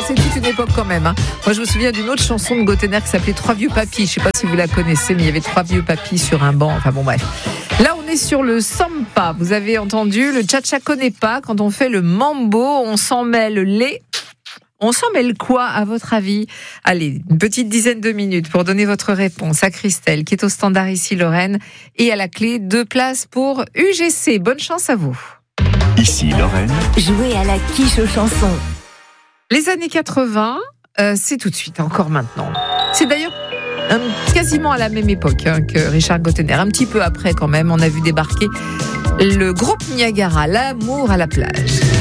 c'est toute une époque quand même. Moi, je me souviens d'une autre chanson de Gauthener qui s'appelait Trois vieux papis. Je sais pas si vous la connaissez, mais il y avait trois vieux papis sur un banc. Enfin bon, bref. Là, on est sur le samba. Vous avez entendu, le cha-cha connaît pas. Quand on fait le mambo, on s'en mêle les... On s'en mêle quoi, à votre avis? Allez, une petite dizaine de minutes pour donner votre réponse à Christelle, qui est au standard ici, Lorraine, et à la clé, 2 places pour UGC. Bonne chance à vous. Ici, Lorraine. Jouez à la quiche aux chansons. Les années 80, c'est tout de suite, encore maintenant. C'est d'ailleurs quasiment à la même époque que Richard Gauthener. Un petit peu après, quand même, on a vu débarquer le groupe Niagara, l'amour à la plage.